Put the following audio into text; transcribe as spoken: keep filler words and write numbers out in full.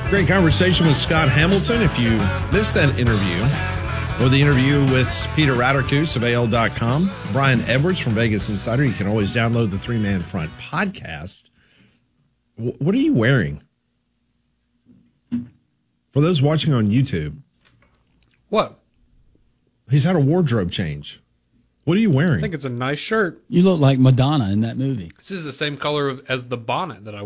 Great conversation with Scott Hamilton. If you missed that interview, or the interview with Peter Ratterkus of A L dot com, Brian Edwards from Vegas Insider, you can always download the Three Man Front podcast. W- what are you wearing? For those watching on YouTube. What? He's had a wardrobe change. What are you wearing? I think it's a nice shirt. You look like Madonna in that movie. This is the same color as the bonnet that I